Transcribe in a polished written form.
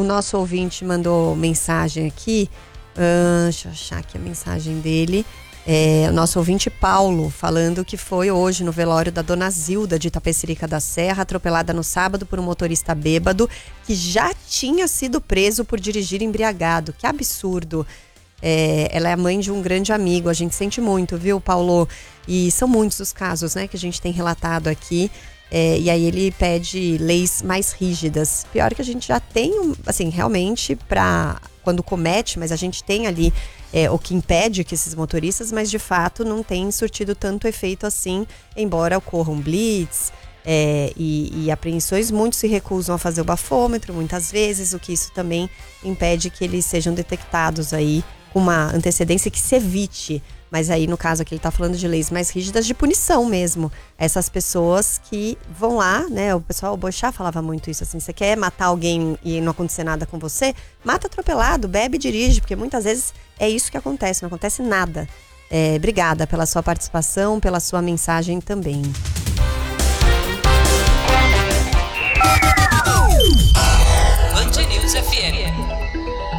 o nosso ouvinte mandou mensagem aqui. Deixa eu achar aqui a mensagem dele. O nosso ouvinte Paulo, falando que foi hoje no velório da dona Zilda de Itapecerica da Serra, atropelada no sábado por um motorista bêbado que já tinha sido preso por dirigir embriagado. Que absurdo. Ela é a mãe de um grande amigo, a gente sente muito, viu, Paulo? E são muitos os casos, né, que a gente tem relatado aqui. E aí ele pede leis mais rígidas. Pior que a gente já tem, assim, realmente para quando comete, mas a gente tem ali o que impede que esses motoristas, mas de fato não tem surtido tanto efeito assim, embora ocorra um blitz e apreensões. Muitos se recusam a fazer o bafômetro, muitas vezes, o que isso também impede que eles sejam detectados aí com uma antecedência que se evite. Mas aí, no caso aqui, ele tá falando de leis mais rígidas de punição mesmo. Essas pessoas que vão lá, né? O pessoal, o Boixá falava muito isso, assim, você quer matar alguém e não acontecer nada com você? Mata atropelado, bebe e dirige, porque muitas vezes é isso que acontece, não acontece nada. Obrigada pela sua participação, pela sua mensagem também.